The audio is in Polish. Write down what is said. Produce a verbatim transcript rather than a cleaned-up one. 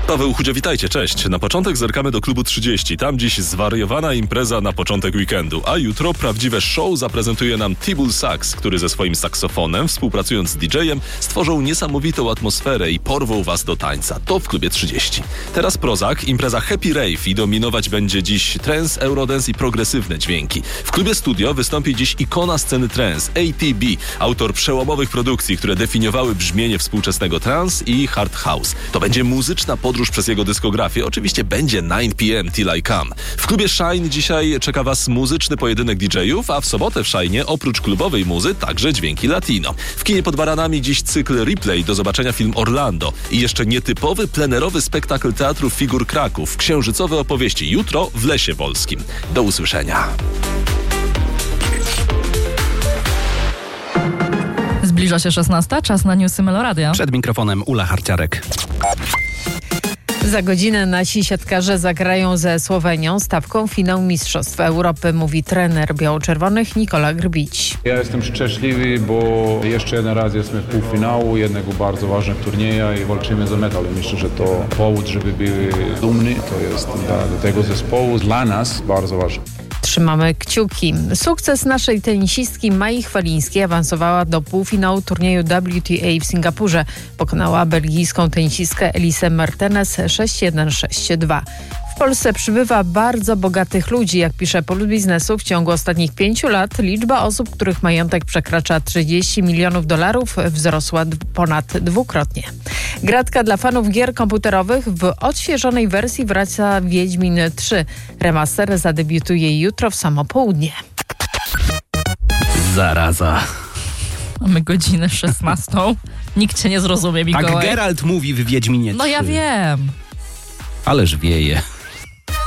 Paweł Chudzie, witajcie, cześć. Na początek zerkamy do klubu trzydzieści. Tam dziś zwariowana impreza na początek weekendu, a jutro prawdziwe show zaprezentuje nam T-Bull Sax, który ze swoim saksofonem, współpracując z didżejem, stworzą niesamowitą atmosferę i porwą was do tańca. To w klubie trzydzieści. Teraz Prozak, impreza Happy Rave i dominować będzie dziś trance, eurodance i progresywne dźwięki. W klubie Studio wystąpi dziś ikona sceny trance, A T B, autor przełomowych produkcji, które definiowały brzmienie współczesnego trance i hard house. To będzie muzyczna podróż przez jego dyskografię. Oczywiście będzie nine p m Till I Come. W klubie Shine dzisiaj czeka was muzyczny pojedynek didżejów, a w sobotę w Shine oprócz klubowej muzy także dźwięki latino. W kinie pod Baranami dziś cykl Replay, do zobaczenia film Orlando i jeszcze nietypowy plenerowy spektakl Teatru Figur Kraków, księżycowe opowieści jutro w Lesie Wolskim. Do usłyszenia. Zbliża się szesnasta, czas na newsy Meloradia. Przed mikrofonem Ula Harciarek. Za godzinę nasi siatkarze zagrają ze Słowenią stawką finał Mistrzostw Europy, mówi trener biało-czerwonych Nikola Grbić. Ja jestem szczęśliwy, bo jeszcze jeden raz jesteśmy w półfinału jednego bardzo ważnego turnieja i walczymy za medal. Myślę, że to powód, żeby były dumni, to jest dla tego zespołu, dla nas bardzo ważne. Trzymamy kciuki. Sukces naszej tenisistki Mai Chwalińskiej awansowała do półfinału turnieju W T A w Singapurze. Pokonała belgijską tenisistkę Elisę Mertens sześć jeden sześć dwa. W Polsce przybywa bardzo bogatych ludzi. Jak pisze Puls Biznesu, w ciągu ostatnich pięciu lat liczba osób, których majątek przekracza trzydzieści milionów dolarów, wzrosła d- ponad dwukrotnie. Gratka dla fanów gier komputerowych w odświeżonej wersji wraca Wiedźmin trzy. Remaster zadebiutuje jutro w samo południe. Zaraza. Mamy godzinę szesnastą. Nikt cię nie zrozumie, Mikołaj. Tak Geralt mówi w Wiedźminie trzy. No ja wiem. Ależ wieje.